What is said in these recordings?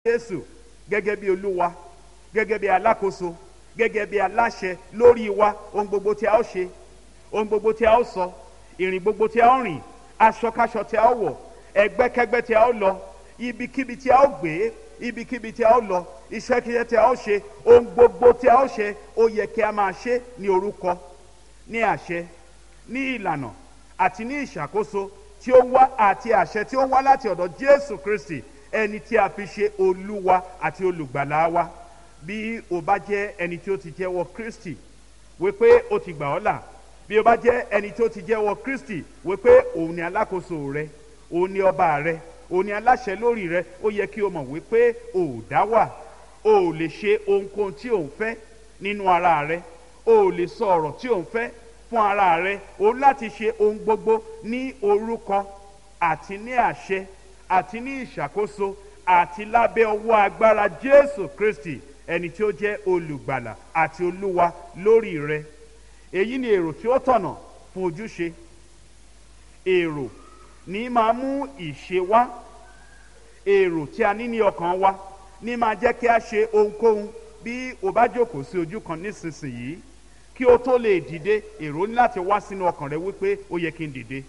Jésù gẹ́gẹ́ bí Olúwa, gẹ́gẹ́ bí alákòóso, gẹ́gẹ́ bí aláṣẹ lórí wa, ohun gbogbo tí a ó ṣe, ohun gbogbo tí a ó sọ, ìrìn gbogbo tí a ó rìn, aṣọkáṣọ tí a ó wọ̀, ẹgbẹ́kẹ́gbẹ́ tí a ó lọ, ibikíbi tí a ó gbé, ibikíbi tí a ó lọ, iṣẹ́kíṣẹ́ tí a ó ṣe, ohun gbogbo tí a ó ṣe, ó yẹ kí a máa ṣe ní orúkọ, ní àṣẹ, ní ìlànà àti ní ìṣàkóso tí ó wá àti àṣẹ tí ó wá láti ọ̀dọ̀ Jésù Kristi, ẹni tí a fi ṣe Olúwa àti olùgbàlà wa. Bí o bá jẹ́ ẹni tí ó ti jẹ́wọ́ Kristi wípé ó ti gbà ọ́ là, bí o bá jẹ́ ẹni tí ó ti jẹ́wọ́ Kristi wípé òun ni alákòóso rẹ, òun ni ọba rẹ, òun ni aláṣẹ lórí rẹ, ó yẹ kí o mọ̀ wípé o ò dá wà, o ò lè ṣe ohunkóhun tí o ń fẹ́ nínú ara rẹ, o ò lè sọ ọ̀rọ̀ tí o ń fẹ́ fún ara rẹ, o láti ṣe ohun gbogbo ní orúkọ àti ní àṣẹ àti ní ìṣàkóso àti lábẹ́ ọwọ́ agbára Jésù Kristi, ẹni tí ó jẹ́ olùgbàlà àti olúwa lórí rẹ. Èyí ni èrò tí ó tọ̀nà fún ojúṣe. Èrò ní máa mú ìṣe wá. Èrò tí a ní ní ọkàn wa ní máa jẹ́ kí a ṣe ohunkóhun. Bí o bá jókòó sí ojú kan nísinsìnyí, kí o tó lè dìde, èrò ní láti wá sínú ọkàn rẹ wípé ó yẹ kí n dìde.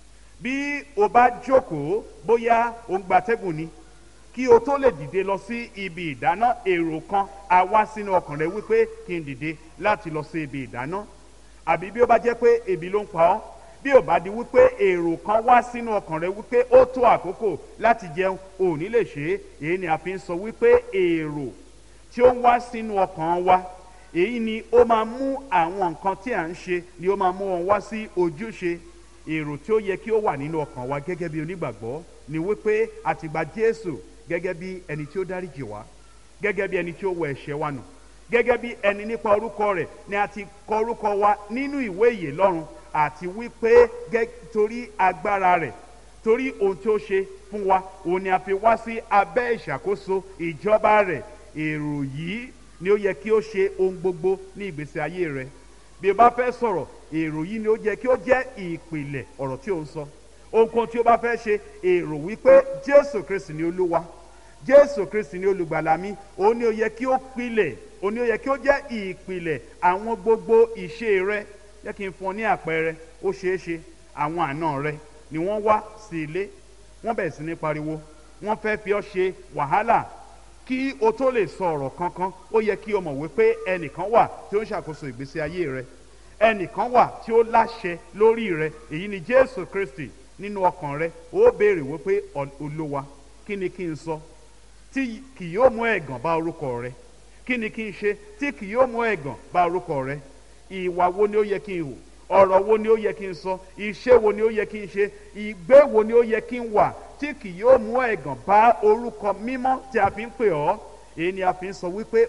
Bí o bá jókòó, bóyá o ń gbatẹ́gùn ni, kí o tó lè dìde lọ sí ibi ìdáná, èrò kan á wá sínú ọkàn rẹ wípé kí n dìde láti lọ sí ibi ìdáná. Àbí bí ó bá jẹ́ pé ebi ló ń pa ọ́, bí ó bá di wípé èrò kan wá sínú ọkàn rẹ wípé ó tó àkókò láti jẹun, ò ní lè ṣe é. Èyí ni a fi ń sọ wípé èrò tí ó ń wá sínú ọkàn wa, èyí ni ó máa mú àwọn nǹkan tí à ń ṣe, ni ó máa mú wọn wá sí ojúṣe. Èrò tí ó yẹ kí ó wà nínú ọkàn wa gẹ́gẹ́ bí onígbàgbọ́ ni wípé a ti gba Jésù gẹ́gẹ́ bí ẹni tí ó dáríjì wá, gẹ́gẹ́ bí ẹni tí ó wẹ ẹ̀ṣẹ̀ wa nù, gẹ́gẹ́ bí ẹni nípa orúkọ rẹ̀ ni a ti kọ orúkọ wa nínú ìwé ìyè lọ́run, àti wípé torí agbára rẹ̀, torí ohun tí ó ṣe fún wa, òun ni a fi wá sí abẹ́ ìṣàkóso ìjọba rẹ̀. Èrò yìí ni ó yẹ kí ó ṣe ohun gbogbo ní ìgbésí ayé rẹ. Bí o bá fẹ́ sọ̀rọ̀, èrò yìí ni ó yẹ kí ó jẹ́ ìpìlẹ̀ ọ̀rọ̀ tí ó ń sọ. Ohunkóhun tí o bá fẹ́ ṣe, èrò wípé Jésù Kristi ni Olúwa, Jésù Kristi ni olùgbàlà mi, òun ni ó yẹ kí ó pilẹ̀, òun ni ó yẹ kí ó jẹ́ ìpìlẹ̀ àwọn gbogbo ìṣe rẹ. Jẹ́ kí n fún ọ ní àpẹẹrẹ. Ó ṣeé ṣe àwọn àna rẹ ni wọ́n wá sí ilé, wọ́n bẹ̀rẹ̀ sí ní pariwo, wọ́n fẹ́ fi ọ́ ṣe wàhálà. Kí o tó lè sọ ọ̀rọ̀ kankan, ó yẹ kí o mọ̀ wípé ẹnìkan wà tí ó ń ṣàkóso ìgbésí ayé rẹ, ẹnìkan wà tí ó láṣẹ lórí rẹ, èyí ni Jésù Kristi. Nínú ọkàn rẹ ó béèrè wípé Olúwa, kí ni kí n sọ tí kì yóò mú ẹ̀gàn bá orúkọ rẹ? Kí ni kí n ṣe tí kì yóò mú ẹ̀gàn bá orúkọ rẹ? Ìwà wo ni ó yẹ kí n hù? Ọ̀rọ̀ wo ni ó yẹ kí n sọ? Iṣẹ́ wo ni ó yẹ kí n ṣe? Ìgbé wo ni ó yẹ kí n wà tí kì yóò mú ẹ̀gàn bá orúkọ mímọ́ tí a fi ń pè ọ́? Èyí ni a fi ń sọ wípé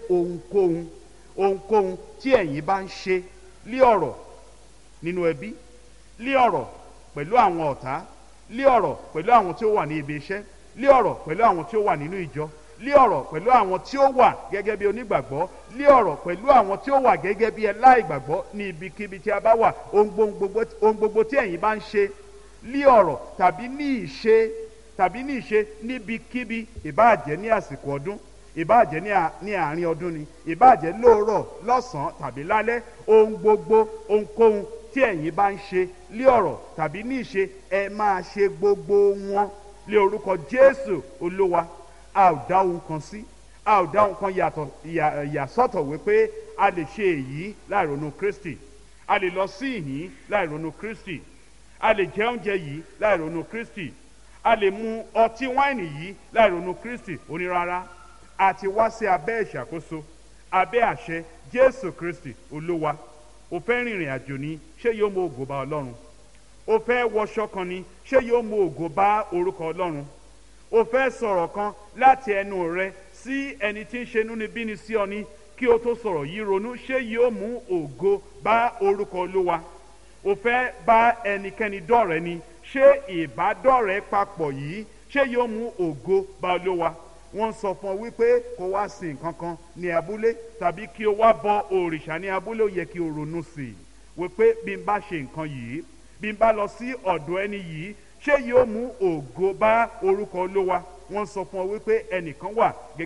ohunkóhun tí ẹ̀yin bá ń ṣe lé ọ̀rọ̀ nínú ẹbí, lé ọ̀rọ̀ pẹ̀lú àwọn ọ̀tá, lé ọ̀rọ̀ pẹ̀lú àwọn tí ó wà ní ibi iṣẹ́, lé ọ̀rọ̀ pẹ̀lú àwọn tí ó wà nínú ìjọ, lé ọ̀rọ̀ pẹ̀lú àwọn tí ó wà gẹ́gẹ́ bí onígbàgbọ́, lé ọ̀rọ̀ pẹ̀lú àwọn tí ó wà gẹ́gẹ́ bí aláìgbàgbọ́ ní ibikíbi tí a bá wà. Ohun gbogbo tí ẹ̀yin bá ń ṣe lé ọ̀rọ̀ tàbí ní ìṣe níbikíbi, ìbáàjẹ́ ní àsìkò ọdún, ìbáàjẹ́ ní àárín ọdún ni, ìbáàjẹ́ lóòrọ̀, lọ́sàn-án tàbí lálẹ́, ohunkóhun tí ẹ̀yin bá ń ṣe lé ọ̀rọ̀ tàbí ní ìṣe, ẹ máa ṣe gbogbo wọn lé orúkọ Jésù Olúwa. A ò dá ohun kan sí, a ò dá ohun kan yàsọ́tọ̀ wípé a lè ṣe èyí láì ronú Kristi, a lè lọ sí ìyìn láì ronú Kristi, a lè jẹ oúnjẹ yìí láì ronú Kristi, a lè mu ọtí wáìnì yìí láì ronú Kristi. Ó ní rárá, a ti wá sí abẹ́ ìṣàkóso, abẹ́ àṣẹ Jésù Kristi Olúwa. O fẹ́ rìnrìn àjò ni, ṣé yóò mú ògo bá Ọlọ́run? O fẹ́ wọṣọ kan ni, ṣé yóò mú ògo bá orúkọ Ọlọ́run? O fẹ́ sọ̀rọ̀ kan láti ẹnu rẹ sí ẹni tí ń ṣe inúnibíni sí ọ ni, kí o tó sọ̀rọ̀ yìí ronú, ṣé yóò mú ògo bá orúkọ Olúwa? O fẹ́ bá ẹnikẹ́ni dọ̀rẹ́ ni, ṣé ìbádọ́rẹ́ papọ̀ yìí, ṣé yóò mú ògo bá Olúwa? Wọ́n sọ fún ọ wípé kó wá sin nǹkan kan ní abúlé tàbí kí o wá bọ òrìṣà ní abúlé, ó yẹ kí o ronú sí i wípé bí n bá ṣe nǹkan yìí, bí n bá lọ sí ọ̀dọ̀ ẹni yìí, ṣé yóò mú ògo bá orúkọ Olúwa? Wọ́n sọ fún ọ wípé ẹnìkan wà